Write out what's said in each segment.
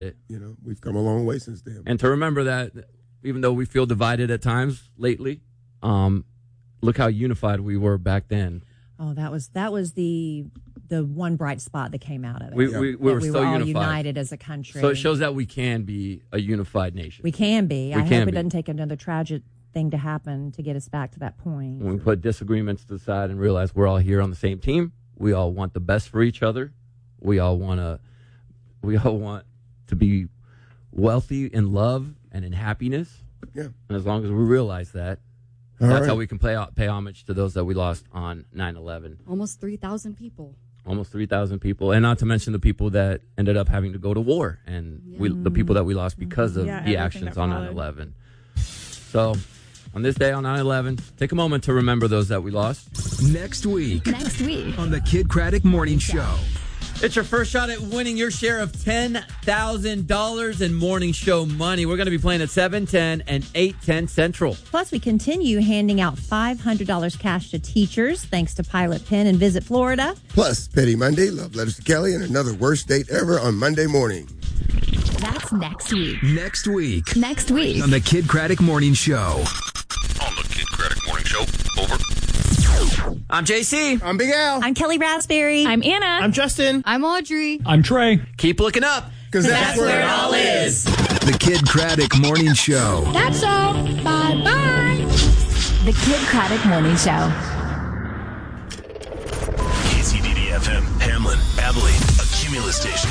We've come a long way since then. And to remember that, even though we feel divided at times lately, look how unified we were back then. Oh, that was the one bright spot that came out of it. We were so all unified as a country. So it shows that we can be a unified nation. We can be. I hope it doesn't take another tragic thing to happen to get us back to that point. When we put disagreements to the side and realize we're all here on the same team, we all want the best for each other. We all want to be wealthy in love and in happiness. Yeah. And as long as we realize that, that's how we can pay homage to those that we lost on 9/11. Almost 3,000 people. Almost 3,000 people. And not to mention the people that ended up having to go to war and the people that we lost because of the actions on 9/11. So on this day on 9/11, take a moment to remember those that we lost. Next week on the Kid Craddock Morning Show. It's your first shot at winning your share of $10,000 in morning show money. We're going to be playing at 7:10 and 8:10 Central. Plus, we continue handing out $500 cash to teachers thanks to Pilot Pen and Visit Florida. Plus, Petty Monday, Love Letters to Kelly, and another worst date ever on Monday morning. That's next week. Next week on the Kid Craddock Morning Show. On the Kid Craddock Morning Show. Over. I'm JC. I'm Big Al. I'm Kelly Raspberry. I'm Anna. I'm Justin. I'm Audrey. I'm Trey. Keep looking up, because that's where it all is. The Kid Craddock Morning Show. That's all. Bye-bye. The Kid Craddock Morning Show. KCDD-FM, Hamlin, Abilene, a Cumulus station.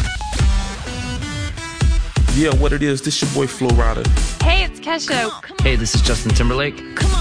Yeah, what it is, this your boy Flo Rida. Hey, it's Kesha. Hey, this is Justin Timberlake. Come on.